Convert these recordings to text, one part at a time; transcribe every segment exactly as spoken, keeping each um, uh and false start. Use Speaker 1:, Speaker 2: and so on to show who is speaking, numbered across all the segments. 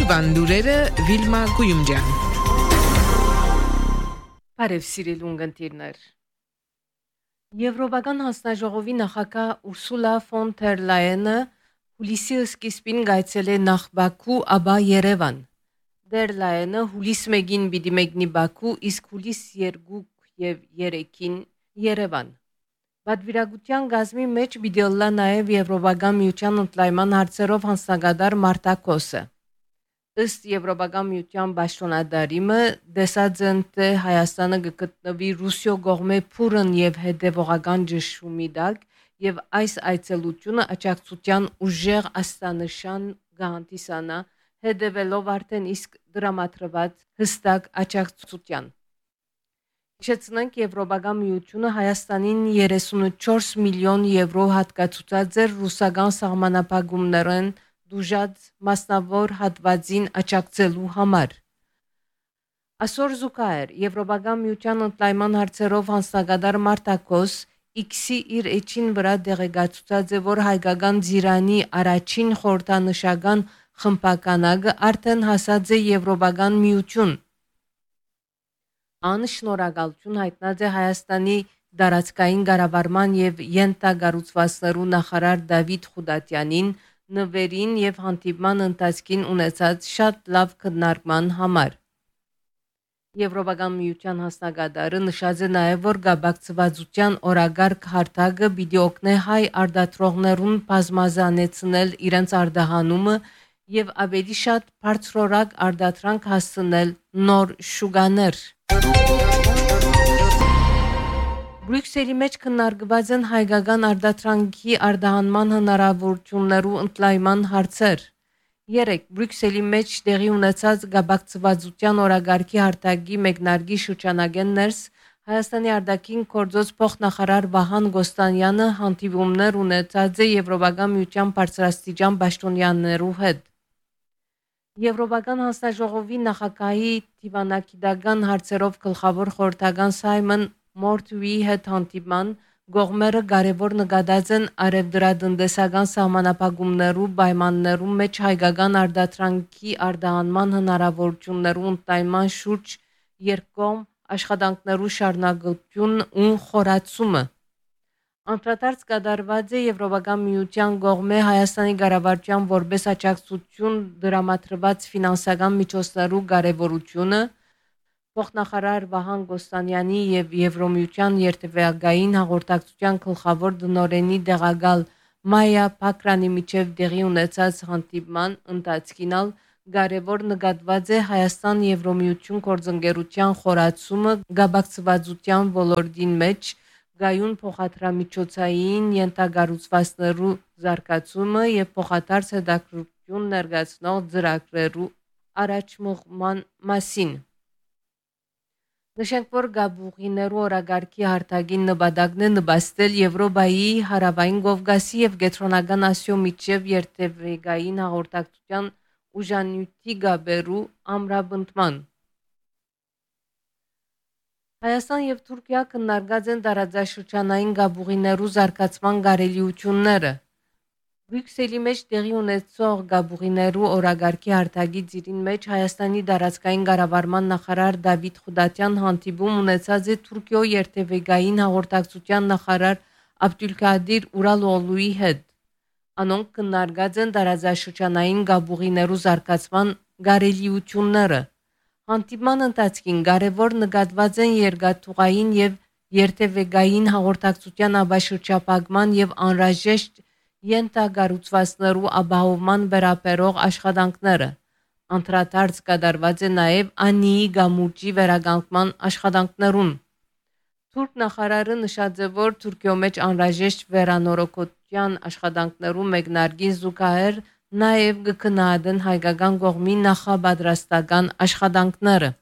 Speaker 1: Հիվանդուրերը Վիլմա Գույումջյան
Speaker 2: Բարև սիրելի ունգընտիրներ։ Եվրոպական հանձնաժողովի նախագահ Ուրսուլա ֆոն դեր Լայենը հուլիսի սկիզբին գայցել է նախ Բաքու, ապա Երևան։ Դեր Լայենը հուլիս մեկին պիտի մեկնի Բաքու, իսկ հուլիս երկու եւ երեքին Երևան։ Բադվիրագության գազմի մեջ պիտի լա նաև Եվրոպական միության ընդլայնման հարցերով հանձնագետար Մարտակոսը։ Ըստ Եվրոպական միության պաշտոնատարիմը դեսած են թե Հայաստանը գտնվի Ռուսիո կողմէ փուրն եւ հետեւողական ճշումի տակ եւ այս այցելությունը աջակցության ուժեղ աստանշան գանտիսանա հետեւելով արդեն իսկ դրամատրված հստակ աջակցության։ Հիշեցնենք Եվրոպական միությունը Հայաստանին երեսունչորս միլիոն եվրո հատկացուցած էր ռուսական սահմանափակումներն դուժած մասնավոր հատվածին աջակցելու համար։ Այսօր զուգահեռ Եվրոպական միության ընդլայնման հարցերով հանձնագետար Մարտակոս X-ի իր էջին վրա դեղեկացուցած է, որ հայկական Ձիրանի առաջին խորհրդանշական խմբականակը արդեն հասած է Եվրոպական միություն։ Ան շնորհակալություն հայտնած է Հայաստանի դարածքային կառավարման եւ յենթագառուցվածքներու նախարար Դավիթ Խուդատյանին նվերին եւ հանդիպման ընթացքին ունեցած շատ լավ քննարկման համար։ Եվրոպական միության հանձնագետարը նշած է նաեւ, որ գաբակցվածության օրագարկ հարթակը պիտի օգնի հայ արդատրողներուն բազմազանեցնել իրենց արդահանումը եւ ավելի շատ բարձրորակ արդատրանք հասցնել նոր շուկաներ։ Բրյուսելի մեջ քննարկված են հայկական արդատրանքի արդահանման հնարավորություններու ընդլայնման հարցեր։ Երեք Բրյուսելի մեջ տեղի ունեցած գաբակցվածության օրագարկի հարթակի մեկնարկի շրջանագեն ներս Հայաստանի արտաքին գործոց փոխնախարար Վահան Գոստանյանը հանդիպումներ ունեցած է Եվրոպական միության բարձրաստիճան պաշտոնյաներու հետ։ Եվրոպական հանձնաժողովի նախագահի դիվանագիտական հարցերով գլխավոր խորհրդական Սայմոն Մորթուի հետ հանդիպման գողմերը կարևոր նկատած են արևդրատնտեսական սահմանափակումներու պայմաններու մեջ հայկական արդատրանքի արդահանման հնարավորություններու ընդլայնման շուրջ երկկողմ աշխատանքներու շարունակություն ու խորացումը։ Անդրադարձ կատարված է Եվրոպական միության կողմէ Հայաստանի կառավարության որպես աջակցություն դրամատրված ֆինանսական միջոցներու կարևորությունը, փոխնախարար Վահան Գոստանյանի եւ Եվրոմիության երթևեկային հաղորդակցության գլխավոր դնորենի դեղակալ Մայա Փակրանի միջև տեղի ունեցած հանդիպման ընթացքին կարևոր նկատված է Հայաստան Եվրոմիություն գործընկերության խորացումը գաբակցվածության ոլորտին մեջ գայուն փոխադրամիջոցային յենթագառուցվածքներու զարգացումը եւ փոխադարձ հետաքրքրություն ներկայացնող ծրագրերու առաջմուղման մասին։ Նշենք, որ գաբուղիներու օրագարկի հարթակին նպատակն է նպաստել Եվրոպայի հարավային Կովկասի եւ Կենտրոնական Ասիո միջև երթևեկային հաղորդակցության ուժանյութի գաբերու ամրապնդման։ Հայաստան եւ Թուրքիա քննարկած են տարածաշրջանային գաբուղիներու զարգացման կարելիությունները։ Բրյուսելի մեջ տեղի ունեցող գաբուղիներու օրագարկի հարթակի ծիրին մեջ Հայաստանի դարածքային կառավարման նախարար Դավիթ Խուդատյան հանդիպում ունեցած է Թուրքիո երթևեկային հաղորդակցության նախարար Աբդուլկադիր Ուրալօղլուի հետ։ Անոնք քննարկած են տարածաշրջանային գաբուղիներու զարգացման կարելիությունները։ Հանդիպման ընթացքին կարևոր նկատված են երկաթուղային եւ երթևեկային հաղորդակցության աբաշրջապակման եւ անհրաժեշտ յենթագառուցվածքներու ապահովման վերաբերող աշխատանքները։ Անդրադարձ կատարված է նաեւ Անիի գամուրջի վերականգնման աշխատանքներուն։ Թուրք նախարարը նշած է, որ Թուրքիո մեջ անհրաժեշտ վերանորոգության աշխատանքներու մեկնարկին զուգահեռ նաև կքննադեն հայկական կողմի նախապատրաստական աշխատանքները։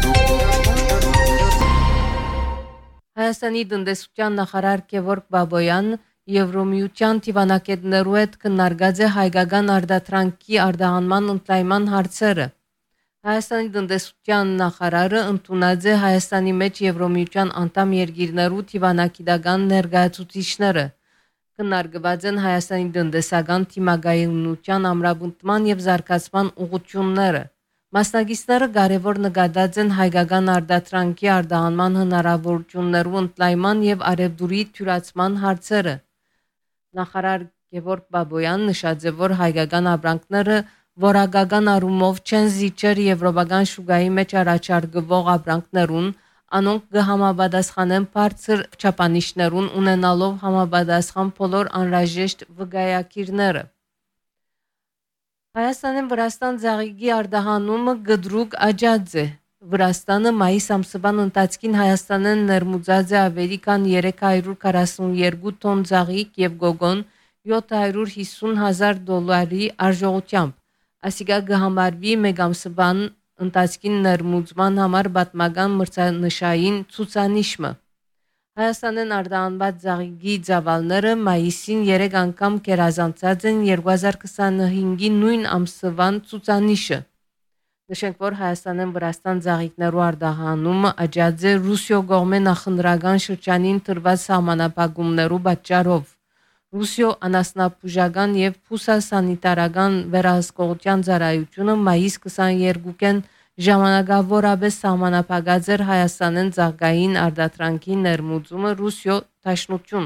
Speaker 2: Հայաստանի տնտեսության նախարար Գևորգ Բաբոյան Եվրոմիության դիվանագետներու հետ քննարկած է հայկական արդատրանքի արդահանման ընդլայնման հարցերը։ Հայաստանի տնտեսության նախարարը ընդունած է Հայաստանի մեջ Եվրոմիության անդամ երկիրներու դիվանագիտական ներկայացուցիչները։ Քննարկված են Հայաստանի տնտեսական թիմագայունության ամրապնդման եւ զարգացման ուղղությունները։ Մասնագետները կարևոր նկատած են հայկական արտադրանքի արտահանման հնարավորություններու ընդլայնման եւ արևդուրի թյուրացման հարցերը։ Նախարար Գևորգ Բաբոյան նշած է, որ հայկական ապրանքները որակական առումով չեն զիջեր եվրոպական շուկայի մեջ առաջարկվող ապրանքներուն, անոնք կհամապատասխանեն բարձր չափանիշներուն ունենալով համապատասխան բոլոր անհրաժեշտ վկայակիրները։ Հայաստանեն Վրաստան ծաղիկի արտահանումը գդրուկ աճած է։ Վրաստանը մայիս ամսվան ընթացքին Հայաստանեն ներմուծած է ավելի քան երեք հարյուր քառասունուերկու տոն ծաղիկ եւ գոգոն յոթ հարյուր հիսուն հազար դոլարի արժողությամբ։ Այսինքն կհամարվի մեկ ամսվան ընթացքին ներմուծման համար պատմական մրցանշային ցուցանիշը։ Հայաստանեն արտահանված ծաղիկի ծավալները մայիսին երեք անգամ գերազանցած են երկու հազար քսանհինգի նույն ամսվան ցուցանիշը։ Նշենք, որ Հայաստանեն Վրաստան ծաղիկներու արտահանումը աճած է Ռուսիո կողմէ նախընտրական շրջանին տրված սահմանափակումներու պատճառով։ Ռուսիո անասնաբուժական եւ փուսասանիտարական վերահսկողության ծառայությունը մայիս քսաներկուին ժամանակավորապես սահմանափակած էր Հայաստանեն ծաղկային արտադրանքի ներմուծումը Ռուսիո դաշնություն։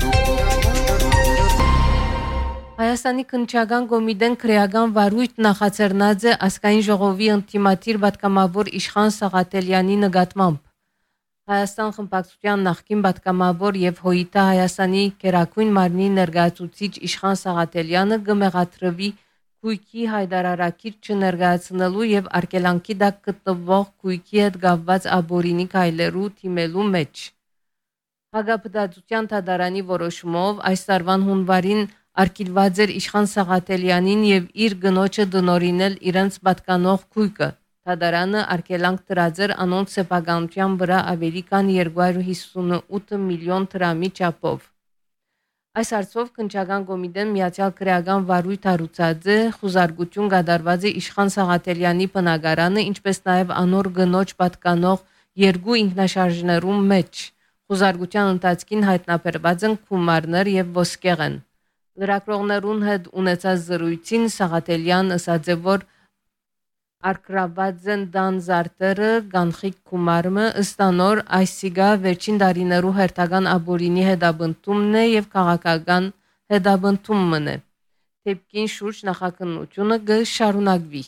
Speaker 2: Հայաստանի քննչական կոմիտեն քրեական վարույթ նախաձեռնած է ազգային ժողովի ինտիմատիր պատգամավոր Իշխան Սաղաթելյանի նկատմամբ։ Հայաստան խմբակցության նախկին պատգամավոր եւ Հոյիտա Հայաստանի Գերագույն մարմնի ներկայացուցիչ Իշխան Սաղաթելյանը կմեղադրվի գույքի հայտարարակիր չներկայացնելու եւ արգելանքի տակ գտնվող գույքի հետ կապված աբորինի քայլերու թիմելու մեջ։ Հագապտածության դատարանի որոշումով այս տարվան հունվարին արգելված էր Իշխան Սաղաթելյանին եւ իր գնոջը դնորինել իրենց պատկանող գույքը։ Դատարանը արգելանք դրած էր անոնց սեփականության վրա ավելի քան երկու հարյուր հիսունութ միլիոն դրամի չափով։ Այս հարցով քննչական կոմիտեն Միացյալ քրեական վարույթ հարուցած է, խուզարկություն կատարված է Իշխան Սաղաթելյանի բնակարանը, ինչպես նաև անոր գնոջ պատկանող երկու ինքնաշարժներու մեջ։ Խուզարկության ընթացքին հայտնաբերված են գումարներ եւ ոսկեղեն։ Լրագրողներուն հետ ունեցած զրույցին Սաղաթելյան ասաց է, որ արկրաված են դան զարտերը գանխիկ գումարը ըստանոր այսիգա վերջին տարիներու հերթական աբորինի հետաբնտումն է եւ քաղաքական հետաբնտումն է։ Թեփքին շուրջ նախաքննությունը կշարունակվի։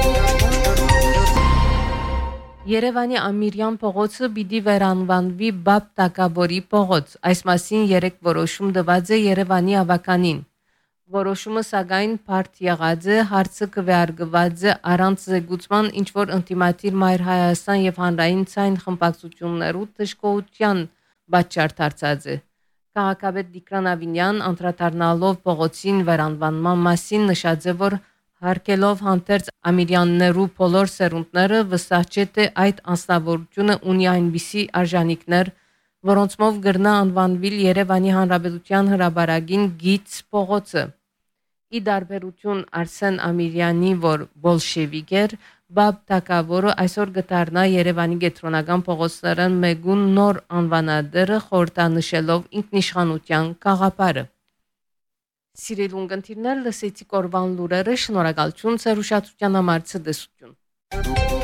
Speaker 2: Երևանի Ամիրյան փողոցը պիտի վերանվանվի Բաբ Տակաբորի փողոց։ Այս մասին երեք որոշում տված է Երևանի ավականին։ Որոշումը սակայն բարդ եղած է, հարցը քվեարկված է առանց զեկուցման, ինչ որ ինտիմատիր Մայր Հայաստան եւ հանրային ցայն խմբակցություններու դժգոհության պատճառ դարձած է։ Քաղաքապետ Տիգրան Ավինյան անդրադառնալով փողոցին վերանվանման մասին նշած է, որ հարկելով հանդերձ ամիրյաններու բոլոր սերունդները վստահ չէ, թե այդ անձնավորությունը ունի այնպիսի արժանինքներ, որոնցմով գրնա անվանվիլ Երևանի Հանրապետության հրաբարագին գից փողոցը։ Ի դարբերություն Արսեն Ամիրյանի, որ բոլշևիկ էր, Բաբ Տակավորը այսօր գտարնա Երևանի կենտրոնական փողոցներն մեգուն նոր անվանադերը խորհրդանշելով ինքնիշխանության գաղափարը։ Սիրելի ունկնդիրներ, լսեցիք օրվան լուրերը, շնորհակալություն ձեր ուշադրության համար, ցտեսություն։